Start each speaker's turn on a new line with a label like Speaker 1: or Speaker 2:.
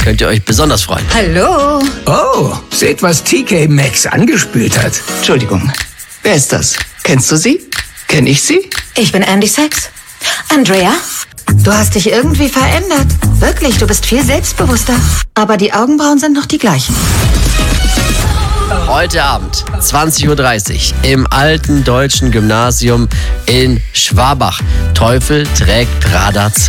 Speaker 1: könnt ihr euch besonders freuen.
Speaker 2: Hallo.
Speaker 3: Oh, seht, was TK Maxx angespült hat.
Speaker 4: Entschuldigung, wer ist das? Kennst du sie? Kenn ich sie?
Speaker 2: Ich bin Andy Sachs. Andrea? Du hast dich irgendwie verändert. Wirklich, du bist viel selbstbewusster. Aber die Augenbrauen sind noch die gleichen.
Speaker 1: Heute Abend, 20:30 Uhr, im Alten Deutschen Gymnasium in Schwabach. Teufel trägt Prada 2.